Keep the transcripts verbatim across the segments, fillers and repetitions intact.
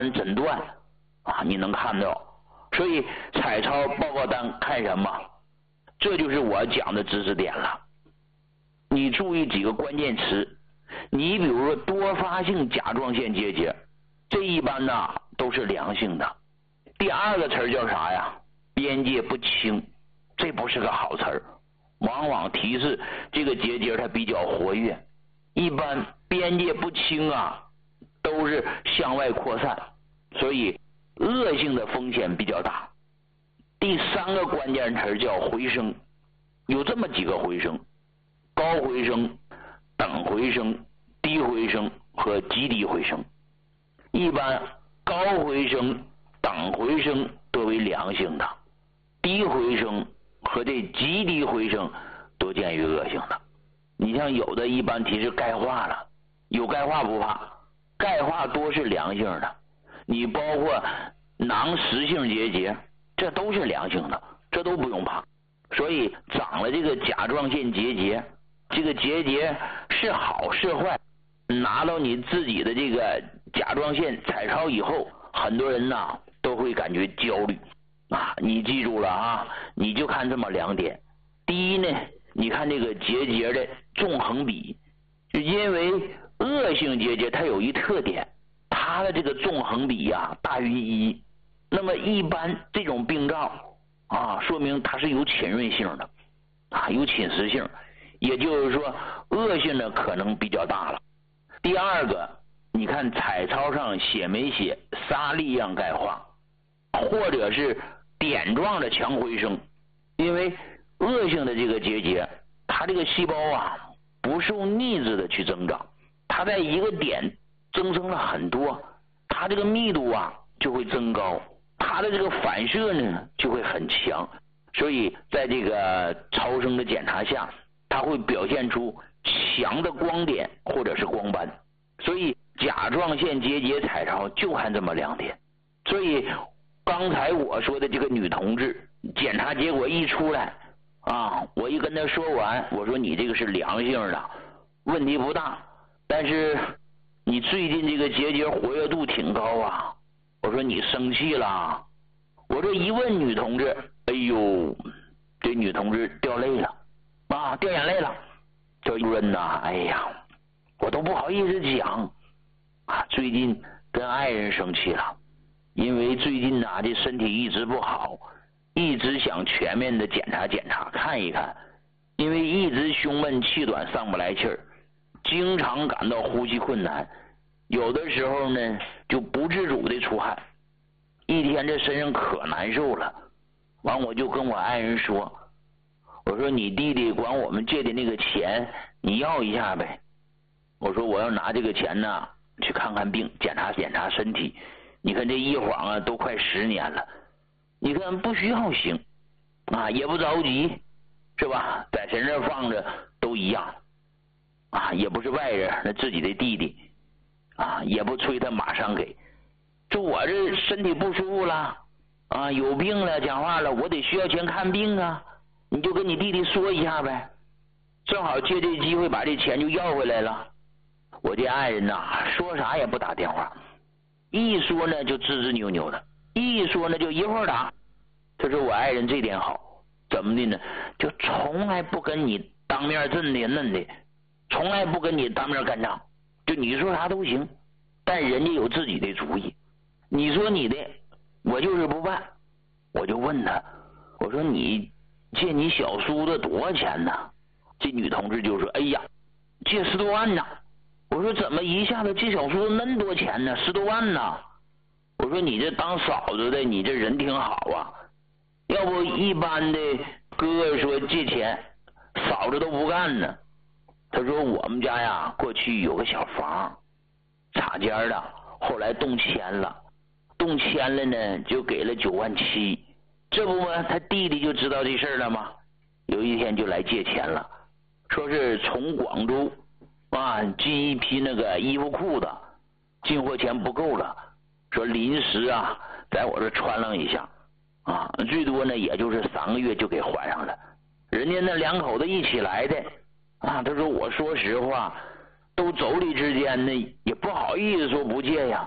诊断啊，你能看到。所以彩超报告单看什么？这就是我讲的知识点了。你注意几个关键词，你比如说多发性甲状腺结节，这一般呢都是良性的。第二个词儿叫啥呀？边界不清，这不是个好词儿，往往提示这个结节它比较活跃。一般边界不清啊，都是向外扩散，所以恶性的风险比较大。第三个关键词叫回声，有这么几个回声：高回声、等回声、低回声和极低回声。一般高回声、等回声都为良性的，低回声和这极低回声都见于恶性的。你像有的一般提示钙化了，有钙化不怕，钙化多是良性的。你包括囊实性结节，这都是良性的，这都不用怕。所以长了这个甲状腺结节，这个结节是好是坏，拿到你自己的这个甲状腺彩超以后，很多人呢都会感觉焦虑啊。你记住了啊，你就看这么两点。第一呢，你看这个结节的纵横比，就因为恶性结节它有一特点，它的这个纵横比呀、啊、大于一。那么一般这种病灶啊，说明它是有侵润性的啊，有侵蚀性，也就是说恶性的可能比较大了。第二个，你看彩超上写没写沙粒样钙化，或者是点状的强回声？因为恶性的这个结节，它这个细胞啊不受抑制的去增长，它在一个点增生了很多，它这个密度啊就会增高，它的这个反射呢就会很强，所以在这个超声的检查下，它会表现出强的光点或者是光斑。所以甲状腺结节彩超就看这么两点。所以刚才我说的这个女同志检查结果一出来啊，我一跟她说完，我说你这个是良性的，问题不大，但是你最近这个结节活跃度挺高啊。我说你生气了？我这一问女同志，哎呦，这女同志掉泪了啊，掉眼泪了。这主任呐，哎呀，我都不好意思讲啊，最近跟爱人生气了，因为最近呐这身体一直不好，一直想全面的检查检查看一看，因为一直胸闷气短上不来气儿，经常感到呼吸困难，有的时候呢就不自主的出汗，一天这身上可难受了。完我就跟我爱人说，我说你弟弟管我们借的那个钱你要一下呗，我说我要拿这个钱呢去看看病，检查检查身体，你看这一晃啊都快十年了，你看不需要行啊，也不着急是吧，在身上放着都一样啊，也不是外人，那自己的弟弟啊，也不催他马上给，这我这身体不舒服了啊，有病了讲话了，我得需要钱看病啊，你就跟你弟弟说一下呗，正好借这机会把这钱就要回来了。我这爱人呐、啊、说啥也不打电话，一说呢就吱吱扭扭的，一说呢就一会儿打。他说我爱人这点好，怎么的呢，就从来不跟你当面这的嫩的，从来不跟你当面干仗，就你说啥都行，但人家有自己的主意，你说你的我就是不办。我就问他，我说你借你小叔子多少钱呢？这女同志就说，哎呀借十多万呢。我说怎么一下子借小叔子那么多钱呢，十多万呢？我说你这当嫂子的你这人挺好啊，要不一般的哥哥说借钱嫂子都不干呢。他说我们家呀过去有个小房插间的，后来动迁了，动迁了呢就给了九万七，这不嘛他弟弟就知道这事儿了吗？有一天就来借钱了，说是从广州啊进一批那个衣服裤子，进货钱不够了，说临时啊在我这穿楞一下啊，最多呢也就是三个月就给还上了。人家那两口子一起来的啊，他说我说实话都妯娌之间呢也不好意思说不借呀，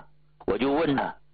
我就问他，